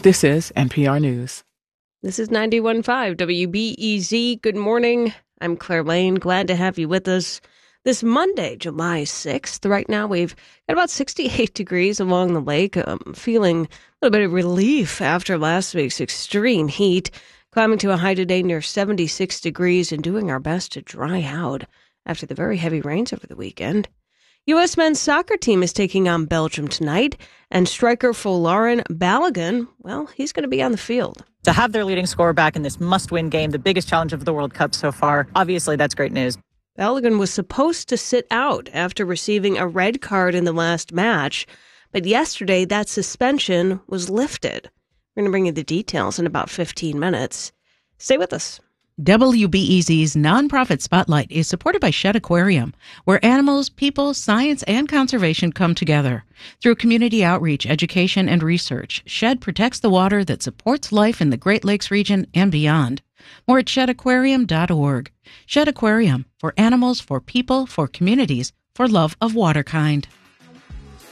This is NPR News. This is 91.5 WBEZ. Good morning. I'm Claire Lane. Glad to have you with us this Monday, July 6th. Right now, we've got about 68 degrees along the lake. Feeling a little bit of relief after last week's extreme heat. Climbing to a high today near 76 degrees and doing our best to dry out after the very heavy rains over the weekend. U.S. men's soccer team is taking on Belgium tonight, and striker Folarin Balogun, well, he's going to be on the field. To have their leading scorer back in this must-win game, the biggest challenge of the World Cup so far, obviously that's great news. Balogun was supposed to sit out after receiving a red card in the last match, but yesterday that suspension was lifted. We're going to bring you the details in about 15 minutes. Stay with us. WBEZ's nonprofit spotlight is supported by Shedd Aquarium, where animals, people, science, and conservation come together. Through community outreach, education, and research, Shedd protects the water that supports life in the Great Lakes region and beyond. More at sheddaquarium.org. Shedd Aquarium, for animals, for people, for communities, for love of water kind.